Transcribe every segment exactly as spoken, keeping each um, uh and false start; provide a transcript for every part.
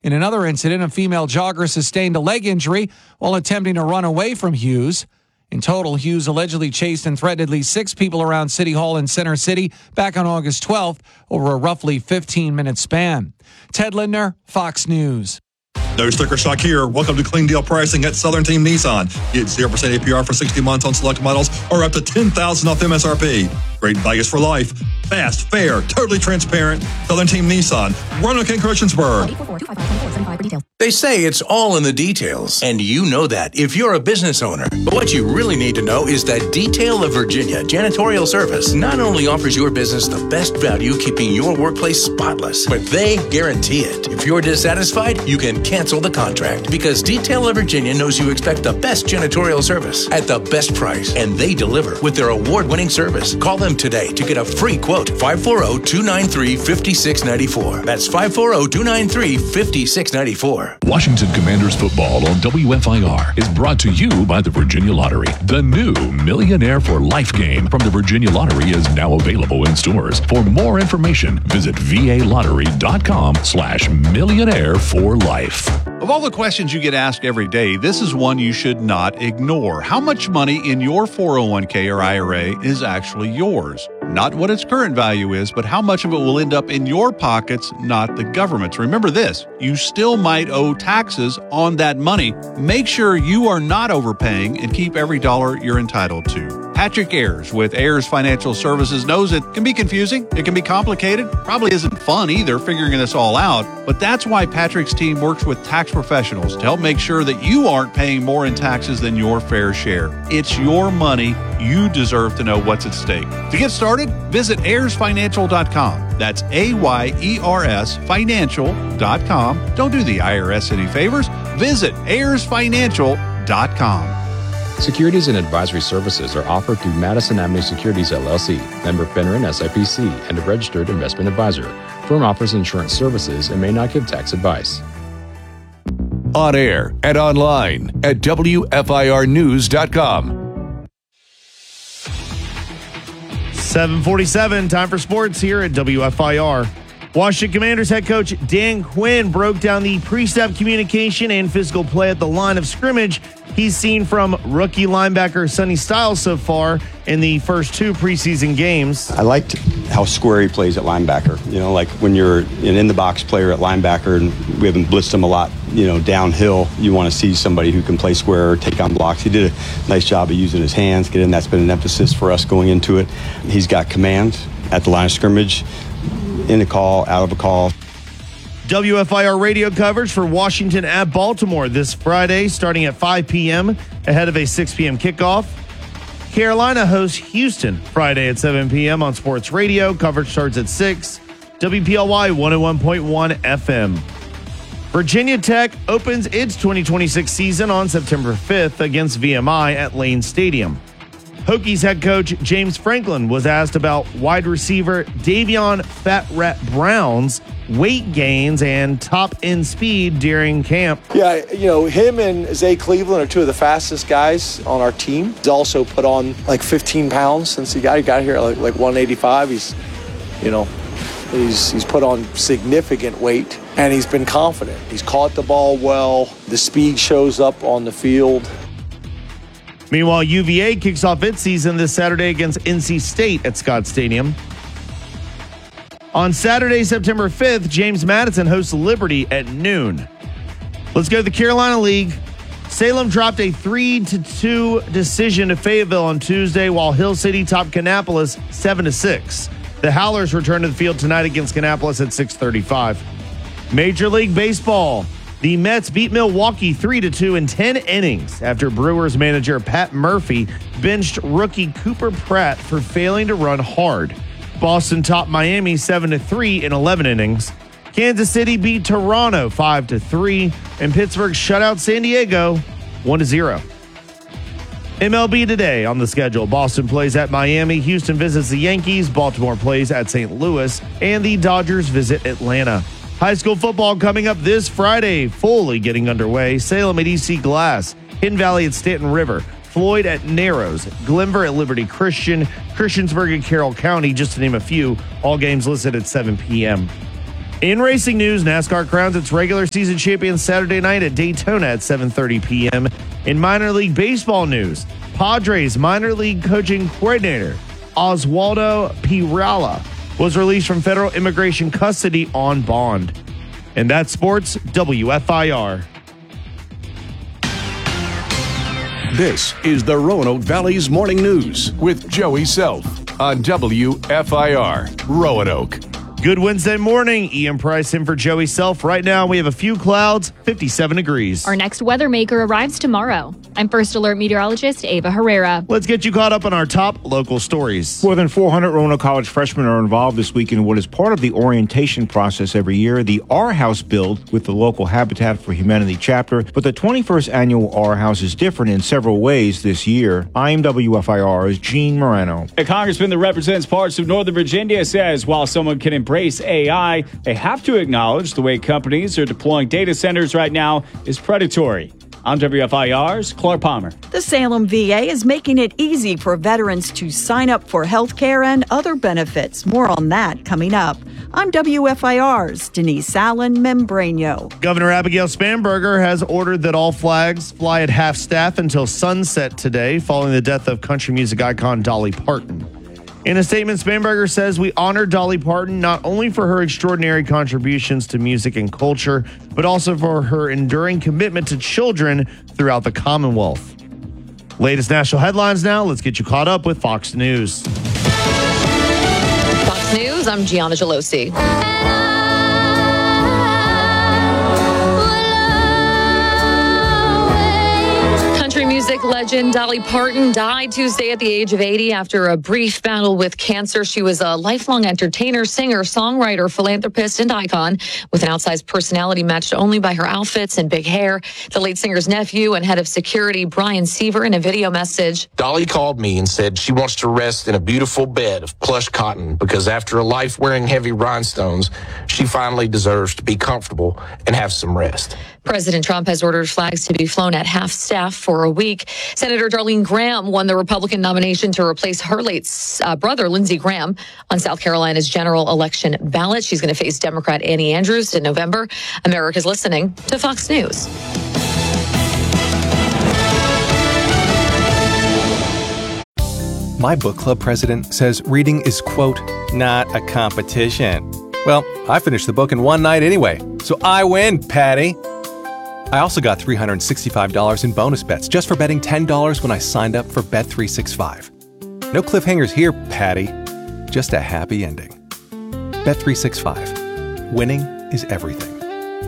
In another incident, a female jogger sustained a leg injury while attempting to run away from Hughes. In total, Hughes allegedly chased and threatened at least six people around City Hall in Center City back on August twelfth over a roughly fifteen-minute span. Ted Lindner, Fox News. No sticker shock here. Welcome to Clean Deal Pricing at Southern Team Nissan. Get zero percent A P R for sixty months on select models or up to ten thousand dollars off M S R P. Great values for life. Fast, fair, totally transparent. Southern Team Nissan. Roanoke and Christiansburg. They say it's all in the details, and you know that if you're a business owner. But what you really need to know is that Detail of Virginia Janitorial Service not only offers your business the best value keeping your workplace spotless, but they guarantee it. If you're dissatisfied, you can cancel the contract because Detail of Virginia knows you expect the best janitorial service at the best price, and they deliver with their award-winning service. Call them today to get a free quote. five four zero, two nine three, five six nine four. That's five four zero, two nine three, five six nine four. Washington Commanders football on W F I R is brought to you by the Virginia Lottery. The new Millionaire for Life game from the Virginia Lottery is now available in stores. For more information, visit VALottery.com slash millionaire for life. Of all the questions you get asked every day, this is one you should not ignore. How much money in your four oh one k or I R A is actually yours? Not what its current value is, but how much of it will end up in your pockets, not the government's. Remember this, you still might owe taxes on that money. Make sure you are not overpaying and keep every dollar you're entitled to. Patrick Ayers with Ayers Financial Services knows it can be confusing, it can be complicated, probably isn't fun either figuring this all out, but that's why Patrick's team works with tax professionals to help make sure that you aren't paying more in taxes than your fair share. It's your money. You deserve to know what's at stake. To get started, visit ayers financial dot com. That's A Y E R S financial dot com. Don't do the I R S any favors. Visit ayers financial dot com. Securities and advisory services are offered through Madison Avenue Securities, L L C, member FINRA and S I P C, and a registered investment advisor. Firm offers insurance services and may not give tax advice. On air and online at W F I R news dot com. seven forty-seven, time for sports here at W F I R. Washington Commanders head coach Dan Quinn broke down the pre-snap communication and physical play at the line of scrimmage he's seen from rookie linebacker Sonny Styles so far in the first two preseason games. I liked how square he plays at linebacker. You know, like when you're an in-the-box player at linebacker and we haven't blitzed him a lot, you know, downhill, you want to see somebody who can play square, take on blocks. He did a nice job of using his hands, getting that's been an emphasis for us going into it. He's got command at the line of scrimmage, in a call, out of a call. W F I R radio coverage for Washington at Baltimore this Friday, starting at five p.m. ahead of a six p.m. kickoff. Carolina hosts Houston Friday at seven p.m. on Sports Radio. Coverage starts at six. W P L Y one oh one point one F M. Virginia Tech opens its twenty twenty-six season on September fifth against V M I at Lane Stadium. Hokies head coach James Franklin was asked about wide receiver Davion Fat Rat Brown's weight gains and top end speed during camp. Yeah, you know, him and Zay Cleveland are two of the fastest guys on our team. He's also put on like fifteen pounds since he got, he got here, like, like one eighty-five. He's, you know, he's, he's put on significant weight, and he's been confident. He's caught the ball well. The speed shows up on the field. Meanwhile, U V A kicks off its season this Saturday against N C State at Scott Stadium. On Saturday, September fifth, James Madison hosts Liberty at noon. Let's go to the Carolina League. Salem dropped a three to two decision to Fayetteville on Tuesday, while Hill City topped Kannapolis seven to six. The Howlers return to the field tonight against Kannapolis at six thirty-five. Major League Baseball. The Mets beat Milwaukee three to two in ten innings after Brewers manager Pat Murphy benched rookie Cooper Pratt for failing to run hard. Boston topped Miami seven to three in eleven innings. Kansas City beat Toronto five to three, and Pittsburgh shut out San Diego one to zero. M L B today on the schedule. Boston plays at Miami, Houston visits the Yankees, Baltimore plays at Saint Louis, and the Dodgers visit Atlanta. High school football coming up this Friday, fully getting underway. Salem at E C Glass, Hidden Valley at Stanton River, Floyd at Narrows, Glenver at Liberty Christian, Christiansburg at Carroll County, just to name a few. All games listed at seven p.m. In racing news, NASCAR crowns its regular season champion Saturday night at Daytona at seven thirty p.m. In minor league baseball news, Padres minor league coaching coordinator Oswaldo Pirela was released from federal immigration custody on bond. And that's sports, W F I R. This is the Roanoke Valley's Morning News with Joey Self on W F I R, Roanoke. Good Wednesday morning. Ian Price in for Joey Self. Right now, we have a few clouds, fifty-seven degrees. Our next weather maker arrives tomorrow. I'm First Alert meteorologist Ava Herrera. Let's get you caught up on our top local stories. More than four hundred Roanoke College freshmen are involved this week in what is part of the orientation process every year, the R House build with the local Habitat for Humanity chapter. But the twenty-first annual R House is different in several ways this year. I'm W F I R's Gene Morano. A congressman that represents parts of Northern Virginia says while someone can embrace A I, they have to acknowledge the way companies are deploying data centers right now is predatory. I'm W F I R's Clark Palmer. The Salem V A is making it easy for veterans to sign up for health care and other benefits. More on that coming up. I'm W F I R's Denise Allen Membrano. Governor Abigail Spanberger has ordered that all flags fly at half staff until sunset today, following the death of country music icon Dolly Parton. In a statement, Spanberger says we honor Dolly Parton not only for her extraordinary contributions to music and culture, but also for her enduring commitment to children throughout the Commonwealth. Latest national headlines now. Let's get you caught up with Fox News. Fox News, I'm Gianna Gelosi. Country music legend Dolly Parton died Tuesday at the age of eighty after a brief battle with cancer. She was a lifelong entertainer, singer, songwriter, philanthropist, and icon with an outsized personality matched only by her outfits and big hair. The late singer's nephew and head of security, Brian Seaver, in a video message. Dolly called me and said she wants to rest in a beautiful bed of plush cotton because after a life wearing heavy rhinestones, she finally deserves to be comfortable and have some rest. President Trump has ordered flags to be flown at half staff for a week. Senator Darlene Graham won the Republican nomination to replace her late uh, brother, Lindsey Graham, on South Carolina's general election ballot. She's going to face Democrat Annie Andrews in November. America's listening to Fox News. My book club president says reading is, quote, not a competition. Well, I finished the book in one night anyway, so I win, Patty. I also got three hundred sixty-five dollars in bonus bets just for betting ten dollars when I signed up for Bet three sixty-five. No cliffhangers here, Patty. Just a happy ending. Bet three sixty-five. Winning is everything.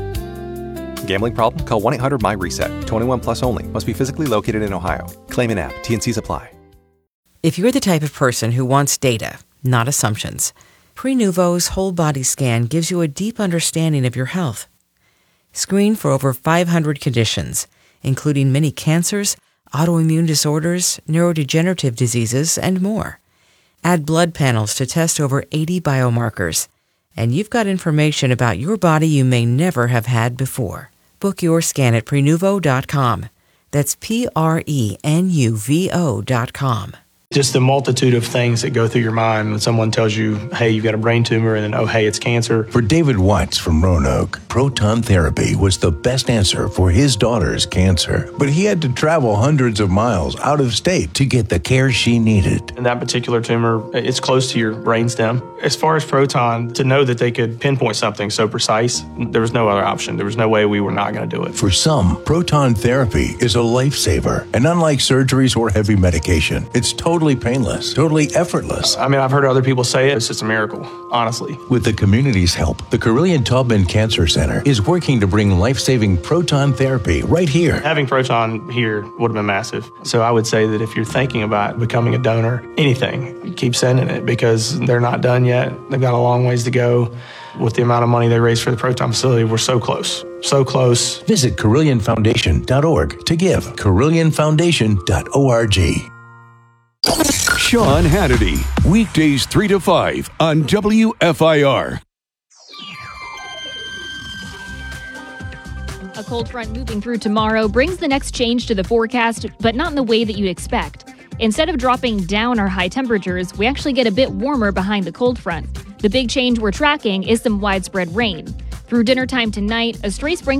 Gambling problem? Call one eight hundred my reset. twenty-one plus only. Must be physically located in Ohio. Claim in app. T N Cs apply. If you're the type of person who wants data, not assumptions, Prenuvo's whole body scan gives you a deep understanding of your health. Screen for over five hundred conditions, including many cancers, autoimmune disorders, neurodegenerative diseases, and more. Add blood panels to test over eighty biomarkers, and you've got information about your body you may never have had before. Book your scan at Prenuvo dot com. That's P R E N U V O dot com. Just the multitude of things that go through your mind when someone tells you, hey, you've got a brain tumor, and then, oh, hey, it's cancer. For David Watts from Roanoke, proton therapy was the best answer for his daughter's cancer. But he had to travel hundreds of miles out of state to get the care she needed. And that particular tumor, it's close to your brainstem. As far as proton, to know that they could pinpoint something so precise, there was no other option. There was no way we were not going to do it. For some, proton therapy is a lifesaver. And unlike surgeries or heavy medication, it's totally Totally painless, totally effortless. I mean, I've heard other people say it. It's just a miracle, honestly. With the community's help, the Carillion Taubman Cancer Center is working to bring life-saving proton therapy right here. Having proton here would have been massive. So I would say that if you're thinking about becoming a donor, anything, keep sending it because they're not done yet. They've got a long ways to go. With the amount of money they raised for the proton facility, we're so close, so close. Visit Carillion Foundation dot org to give. Carillion Foundation dot org. Sean Hannity, weekdays three to five on W F I R. A cold front moving through tomorrow brings the next change to the forecast, but not in the way that you'd expect. Instead of dropping down our high temperatures, we actually get a bit warmer behind the cold front. The big change we're tracking is some widespread rain. Through dinner time tonight, a stray sprinkle